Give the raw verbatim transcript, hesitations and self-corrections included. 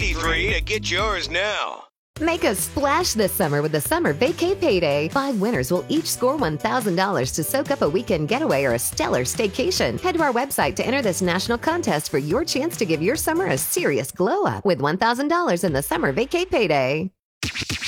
free to get yours now. Make a splash this summer with the Summer Vacay Payday. Five winners will each score one thousand dollars to soak up a weekend getaway or a stellar staycation. Head to our website to enter this national contest for your chance to give your summer a serious glow up with one thousand dollars in the Summer Vacay Payday.